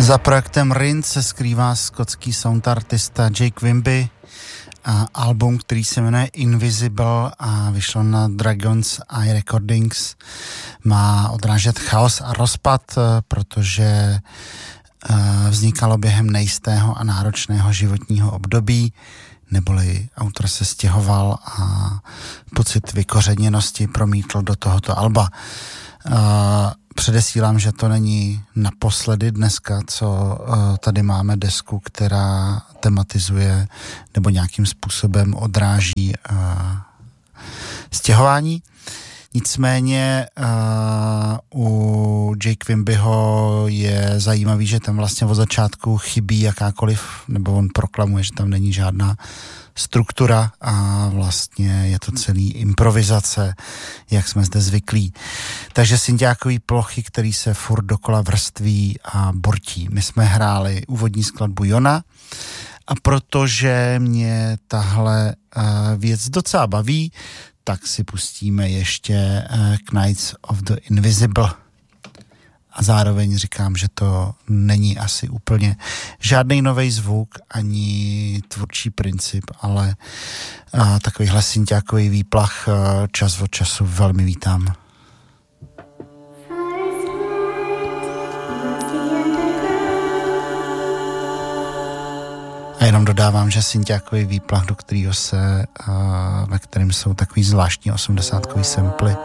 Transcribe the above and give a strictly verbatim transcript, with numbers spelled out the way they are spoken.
Za projektem Rin se skrývá skotský sound artista Jake Wimby a album, který se jmenuje Invisible a vyšlo na Dragon's Eye Recordings, má odrážet chaos a rozpad, protože vznikalo během nejistého a náročného životního období, neboli autor se stěhoval a pocit vykořeněnosti promítl do tohoto alba. Předesílám, že to není naposledy dneska, co tady máme desku, která tematizuje nebo nějakým způsobem odráží stěhování. Nicméně uh, u Jake Wimbyho je zajímavý, že tam vlastně od začátku chybí jakákoliv, nebo on proklamuje, že tam není žádná struktura a vlastně je to celý improvizace, jak jsme zde zvyklí. Takže synťákový plochy, který se furt dokola vrství a bortí. My jsme hráli úvodní skladbu Jona a protože mě tahle uh, věc docela baví, tak si pustíme ještě uh, Knights of the Invisible. A zároveň říkám, že to není asi úplně žádný nový zvuk, ani tvůrčí princip, ale uh, takovýhle synťákový výplach uh, čas od času velmi vítám. A jenom dodávám, že synťákový výplach, do kterého se, uh, ve kterém jsou takový zvláštní osmdesátkový samply,